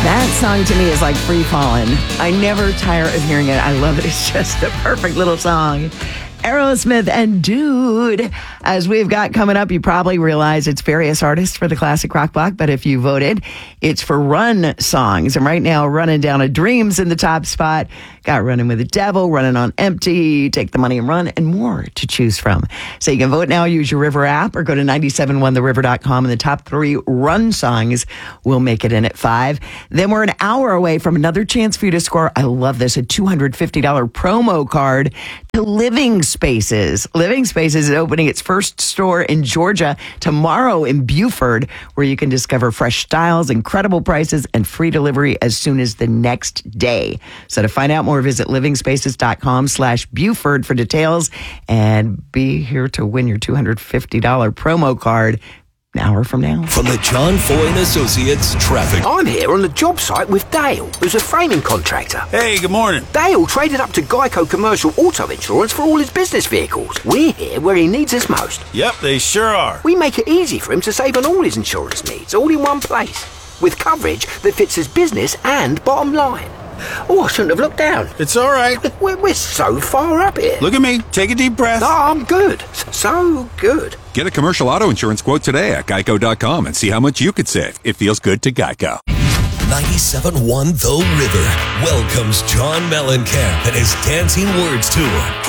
That song to me is like free falling. I never tire of hearing it. I love it. It's just a perfect little song. Aerosmith and Dude. As we've got coming up, you probably realize it's various artists for the Classic Rock Block, but if you voted, it's for Run songs. And right now, Running Down a Dream's in the top spot. Got Running with the Devil, Running on Empty, Take the Money and Run, and more to choose from. So you can vote now, use your River app, or go to 971theriver.com, and the top 3 Run songs will make it in at 5. Then we're an hour away from another chance for you to score, I love this, a $250 promo card to Living Spaces. Living Spaces is opening its first store in Georgia tomorrow in Buford, where you can discover fresh styles, incredible prices, and free delivery as soon as the next day. So to find out more, visit livingspaces.com/Buford for details, and be here to win your $250 promo card an hour from now. From the John Foy and Associates Traffic. I'm here on the job site with Dale, who's a framing contractor. Hey, good morning. Dale traded up to Geico Commercial Auto Insurance for all his business vehicles. We're here where he needs us most. Yep, they sure are. We make it easy for him to save on all his insurance needs, all in one place, with coverage that fits his business and bottom line. Oh, I shouldn't have looked down. It's all right. We're so far up here. Look at me. Take a deep breath. Oh, I'm good. So good. Get a commercial auto insurance quote today at geico.com and see how much you could save. It feels good to Geico. 97.1 The River welcomes John Mellencamp and his Dancing Words Tour.